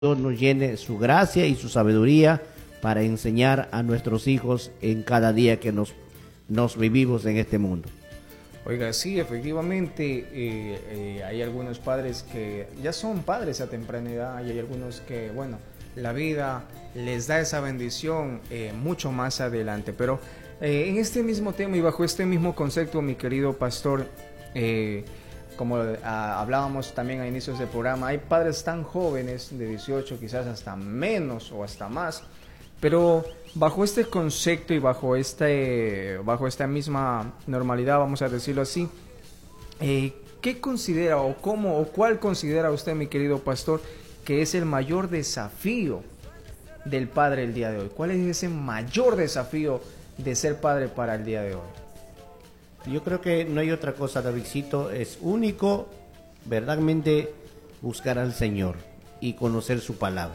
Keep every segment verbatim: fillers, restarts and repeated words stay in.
Dios nos llene su gracia y su sabiduría para enseñar a nuestros hijos en cada día que nos, nos vivimos en este mundo. Oiga, sí, efectivamente, eh, eh, hay algunos padres que ya son padres a temprana edad y hay algunos que, bueno, la vida les da esa bendición eh, mucho más adelante. Pero eh, en este mismo tema y bajo este mismo concepto, mi querido pastor, eh, como a, hablábamos también a inicios del programa, hay padres tan jóvenes, de dieciocho, quizás hasta menos o hasta más, pero bajo este concepto y bajo este, bajo esta misma normalidad, vamos a decirlo así, eh, ¿qué considera o cómo o cuál considera usted, mi querido pastor, que es el mayor desafío del padre el día de hoy? ¿Cuál es ese mayor desafío de ser padre para el día de hoy? Yo creo que no hay otra cosa, Davidcito, es único, verdaderamente, buscar al Señor y conocer su palabra.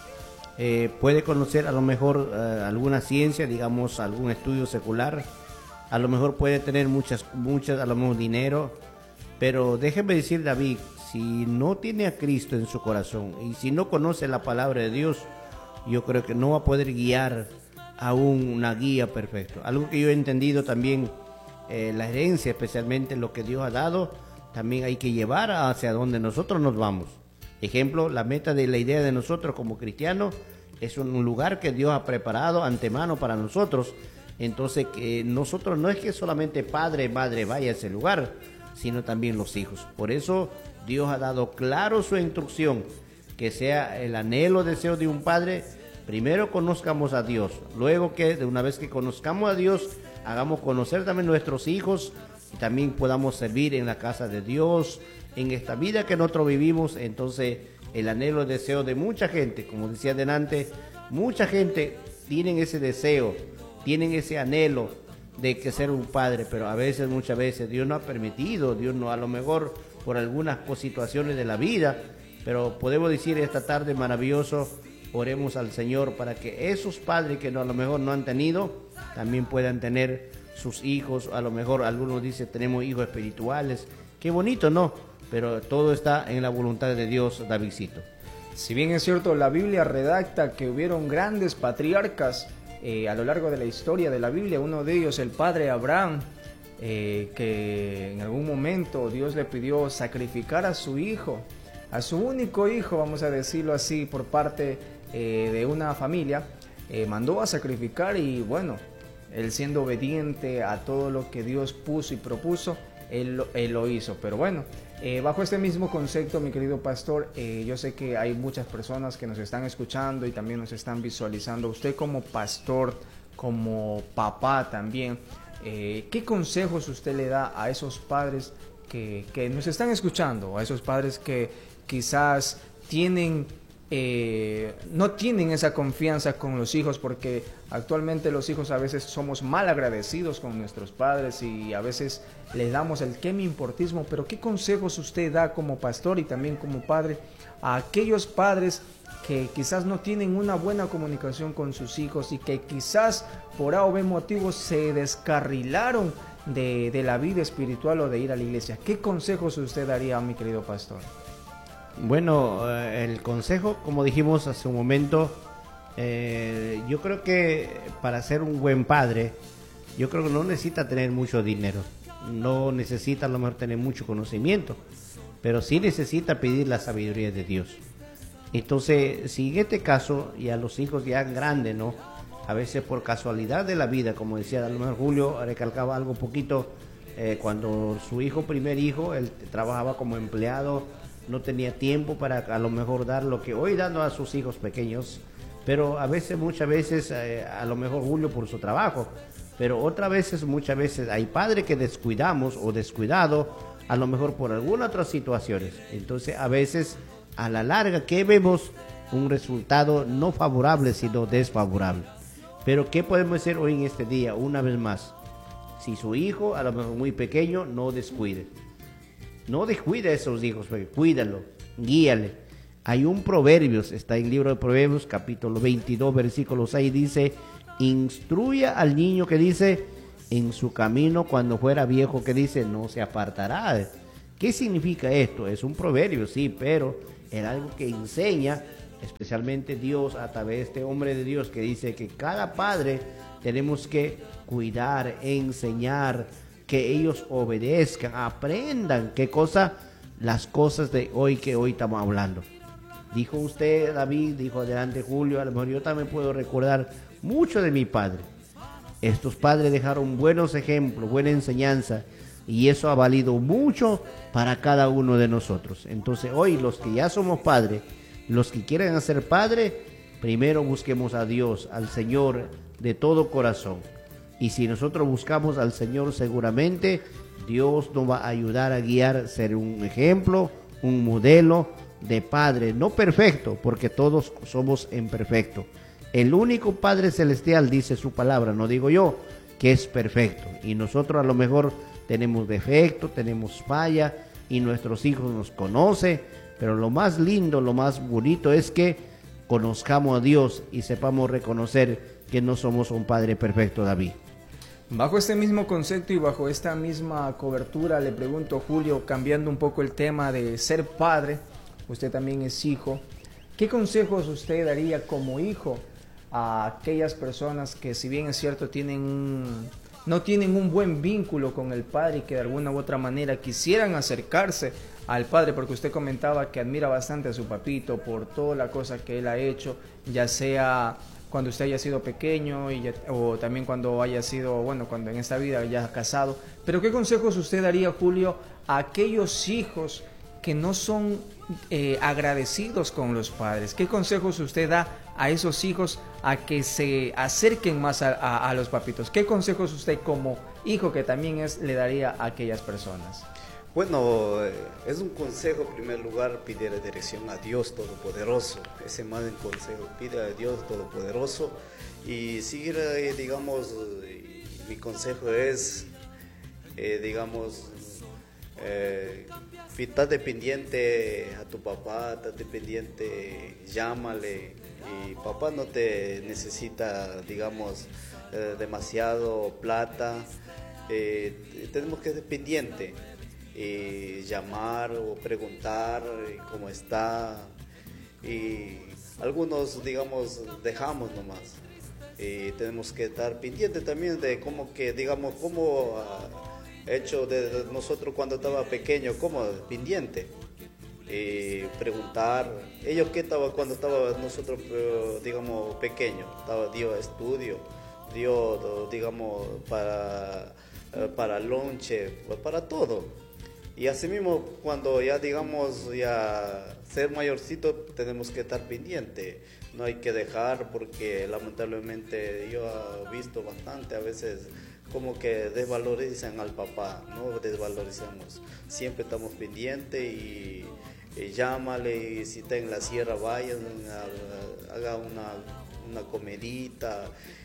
Eh, puede conocer a lo mejor eh, alguna ciencia, digamos, algún estudio secular, a lo mejor puede tener muchas, muchas, a lo mejor dinero, pero déjeme decir, David, si no tiene a Cristo en su corazón y si no conoce la palabra de Dios, yo creo que no va a poder guiar a una guía perfecta. Algo que yo he entendido también, eh, la herencia, especialmente lo que Dios ha dado, también hay que llevar hacia donde nosotros nos vamos. Ejemplo, la meta de la idea de nosotros como cristianos es un lugar que Dios ha preparado antemano para nosotros. Entonces, que nosotros no es que solamente padre, madre vaya a ese lugar, sino también los hijos. Por eso Dios ha dado claro su instrucción, que sea el anhelo, deseo de un padre, primero conozcamos a Dios, luego que de una vez que conozcamos a Dios, hagamos conocer también nuestros hijos y también podamos servir en la casa de Dios, en esta vida que nosotros vivimos. Entonces el anhelo, el deseo de mucha gente, como decía adelante, mucha gente tienen ese deseo, tienen ese anhelo de que ser un padre, pero a veces, muchas veces Dios no ha permitido, Dios no, a lo mejor por algunas situaciones de la vida, pero podemos decir esta tarde maravilloso, oremos al Señor para que esos padres que no, a lo mejor no han tenido, también puedan tener sus hijos. A lo mejor algunos dicen tenemos hijos espirituales, qué bonito, ¿no? Pero todo está en la voluntad de Dios, Davidcito. Si bien es cierto, la Biblia redacta que hubieron grandes patriarcas eh, a lo largo de la historia de la Biblia, uno de ellos el padre Abraham, eh, que en algún momento Dios le pidió sacrificar a su hijo, a su único hijo, vamos a decirlo así, por parte eh, de una familia, eh, mandó a sacrificar y bueno, él siendo obediente a todo lo que Dios puso y propuso, él, él lo hizo. Pero bueno, eh, bajo este mismo concepto, mi querido pastor, eh, yo sé que hay muchas personas que nos están escuchando y también nos están visualizando. Usted como pastor, como papá también, eh, ¿qué consejos usted le da a esos padres que, que nos están escuchando? A esos padres que quizás tienen... Eh, no tienen esa confianza con los hijos, porque actualmente los hijos a veces somos mal agradecidos con nuestros padres y a veces les damos el qué me importismo. Pero ¿qué consejos usted da como pastor y también como padre a aquellos padres que quizás no tienen una buena comunicación con sus hijos y que quizás por A o B motivos se descarrilaron de, de la vida espiritual o de ir a la iglesia? ¿Qué consejos usted daría, mi querido pastor? Bueno, el consejo, como dijimos hace un momento, eh, yo creo que para ser un buen padre, yo creo que no necesita tener mucho dinero, no necesita a lo mejor tener mucho conocimiento, pero sí necesita pedir la sabiduría de Dios. Entonces, si en este caso ya los hijos ya grandes, ¿no? A veces por casualidad de la vida, como decía a lo mejor Julio, recalcaba algo poquito, eh, cuando su hijo, primer hijo, él trabajaba como empleado, no tenía tiempo para a lo mejor dar lo que hoy dando a sus hijos pequeños, pero a veces, muchas veces, eh, a lo mejor Julio por su trabajo, pero otras veces, muchas veces hay padres que descuidamos o descuidado, a lo mejor por algunas otras situaciones. Entonces a veces a la larga, ¿qué vemos? Un resultado no favorable, sino desfavorable. Pero ¿qué podemos hacer hoy en este día? Una vez más, si su hijo, a lo mejor muy pequeño, no descuide. No descuide a esos hijos, cuídalo, guíale. Hay un Proverbios, está en el libro de Proverbios, capítulo veintidós, versículo seis, dice, instruya al niño, que dice, en su camino, cuando fuera viejo, que dice, no se apartará. ¿Qué significa esto? Es un proverbio, sí, pero es algo que enseña especialmente Dios a través de este hombre de Dios que dice que cada padre tenemos que cuidar, enseñar, que ellos obedezcan, aprendan qué cosa, las cosas de hoy que hoy estamos hablando. Dijo usted, David, dijo adelante Julio, a lo mejor yo también puedo recordar mucho de mi padre. Estos padres dejaron buenos ejemplos, buena enseñanza, y eso ha valido mucho para cada uno de nosotros. Entonces hoy los que ya somos padres, los que quieren hacer padre, primero busquemos a Dios, al Señor de todo corazón. Y si nosotros buscamos al Señor, seguramente Dios nos va a ayudar a guiar, ser un ejemplo, un modelo de padre, no perfecto, porque todos somos imperfectos. El único Padre Celestial, dice su palabra, no digo yo, que es perfecto. Y nosotros a lo mejor tenemos defectos, tenemos falla, y nuestros hijos nos conocen, pero lo más lindo, lo más bonito es que conozcamos a Dios y sepamos reconocer que no somos un Padre perfecto, David. Bajo este mismo concepto y bajo esta misma cobertura, le pregunto, Julio, cambiando un poco el tema de ser padre, usted también es hijo, ¿qué consejos usted daría como hijo a aquellas personas que, si bien es cierto, tienen un, no tienen un buen vínculo con el padre y que de alguna u otra manera quisieran acercarse al padre? Porque usted comentaba que admira bastante a su papito por toda la cosa que él ha hecho, ya sea cuando usted haya sido pequeño y ya, o también cuando haya sido, bueno, cuando en esta vida haya casado. Pero ¿qué consejos usted daría, Julio, a aquellos hijos que no son eh, agradecidos con los padres? ¿Qué consejos usted da a esos hijos a que se acerquen más a, a, a los papitos? ¿Qué consejos usted como hijo que también es le daría a aquellas personas? Bueno, es un consejo, en primer lugar, pide la dirección a Dios Todopoderoso. Ese más el consejo, pide a Dios Todopoderoso y seguir, eh, digamos, eh, mi consejo es, eh, digamos, eh, estar dependiente a tu papá, estar dependiente, llámale, y papá no te necesita, digamos, eh, demasiado plata, eh, tenemos que ser dependiente. Y llamar o preguntar cómo está, y algunos, digamos, dejamos nomás, y tenemos que estar pendientes también de cómo que, digamos, cómo uh, hecho de, de nosotros cuando estaba pequeño, como pendiente, y preguntar, ellos qué estaba cuando estaba nosotros, digamos, pequeños, estaba, dio estudio, dio, digamos, para, para lonche, para todo. Y así mismo, cuando ya, digamos, ya ser mayorcito, tenemos que estar pendiente. No hay que dejar, porque lamentablemente yo he visto bastante, a veces como que desvalorizan al papá, no desvalorizamos. Siempre estamos pendientes y, y llámale, y si está en la sierra, vayan, a, a, haga una, una comidita.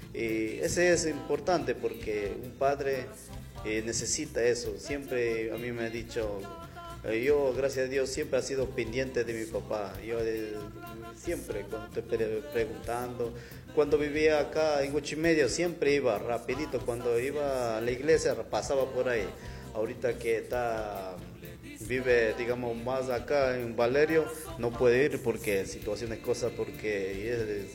Y ese es importante, porque un padre Eh, necesita eso. Siempre a mí me ha dicho, eh, yo gracias a Dios siempre he sido pendiente de mi papá. Yo eh, siempre cuando estoy pre preguntando, cuando vivía acá en ocho y medio siempre iba rapidito, cuando iba a la iglesia pasaba por ahí. Ahorita que está, vive, digamos, más acá en Valerio, no puede ir porque situaciones, cosas, porque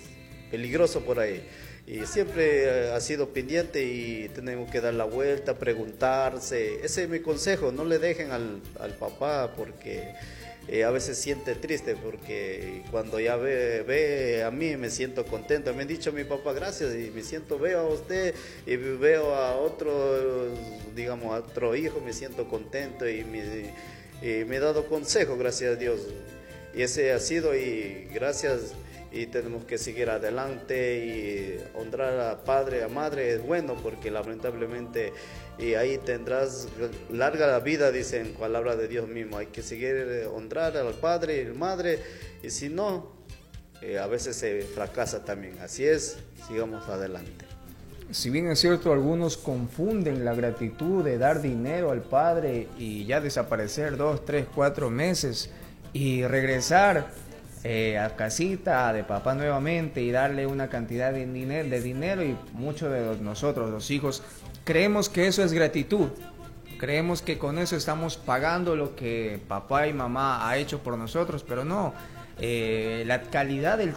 es peligroso por ahí. Y siempre ha sido pendiente y tenemos que dar la vuelta, preguntarse. Ese es mi consejo, no le dejen al, al papá, porque eh, a veces siente triste, porque cuando ya ve, ve a mí me siento contento. Me ha dicho mi papá gracias, y me siento, veo a usted y veo a otro, digamos, a otro hijo, me siento contento, y me, y me ha dado consejo, gracias a Dios. Y ese ha sido, y gracias. Y tenemos que seguir adelante y honrar a padre, a madre es bueno, porque lamentablemente y ahí tendrás larga la vida, dicen palabra de Dios mismo. Hay que seguir honrar al padre y a la madre, y si no, eh, a veces se fracasa también. Así es, sigamos adelante. Si bien es cierto, algunos confunden la gratitud de dar dinero al padre y ya desaparecer dos, tres, cuatro meses y regresar Eh, a casita de papá nuevamente y darle una cantidad de dinero, de dinero y muchos de los, nosotros, los hijos, creemos que eso es gratitud, creemos que con eso estamos pagando lo que papá y mamá ha hecho por nosotros, pero no, eh, la calidad del